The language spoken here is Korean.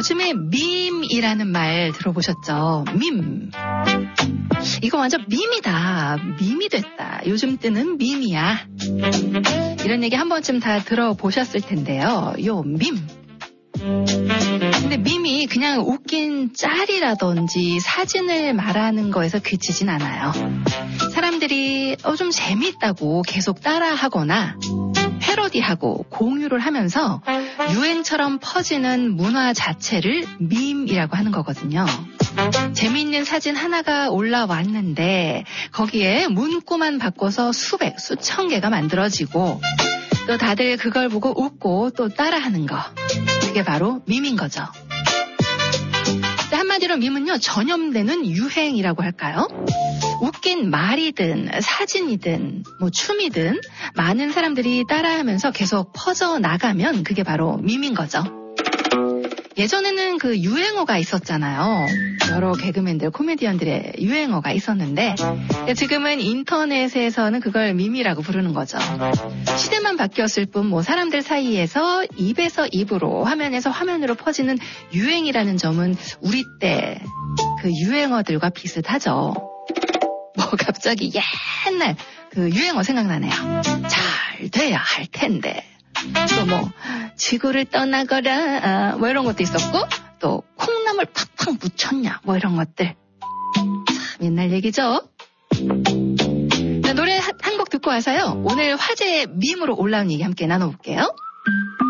요즘에 밈이라는 말 들어보셨죠? 밈. 이거 완전 밈이다. 밈이 됐다. 요즘 뜨는 밈이야. 이런 얘기 한 번쯤 다 들어보셨을 텐데요. 요 밈. 근데 밈이 그냥 웃긴 짤이라든지 사진을 말하는 거에서 그치진 않아요. 사람들이 좀 재밌다고 계속 따라하거나 패러디하고 공유를 하면서 유행처럼 퍼지는 문화 자체를 밈이라고 하는 거거든요. 재미있는 사진 하나가 올라왔는데 거기에 문구만 바꿔서 수백, 수천 개가 만들어지고 또 다들 그걸 보고 웃고 또 따라하는 거. 그게 바로 밈인 거죠. 한마디로 밈은요, 전염되는 유행이라고 할까요? 웃긴 말이든 사진이든 뭐 춤이든 많은 사람들이 따라하면서 계속 퍼져나가면 그게 바로 밈인 거죠. 예전에는 그 유행어가 있었잖아요. 여러 개그맨들, 코미디언들의 유행어가 있었는데 지금은 인터넷에서는 그걸 밈이라고 부르는 거죠. 시대만 바뀌었을 뿐 뭐 사람들 사이에서 입에서 입으로, 화면에서 화면으로 퍼지는 유행이라는 점은 우리 때 그 유행어들과 비슷하죠. 뭐 갑자기 옛날 그 유행어 생각나네요. 잘 돼야 할 텐데. 또 뭐 지구를 떠나거라 뭐 이런 것도 있었고 또 콩나물 팍팍 묻혔냐 뭐 이런 것들 참 옛날 얘기죠. 노래 한 곡 듣고 와서요. 오늘 화제의 밈으로 올라온 얘기 함께 나눠볼게요.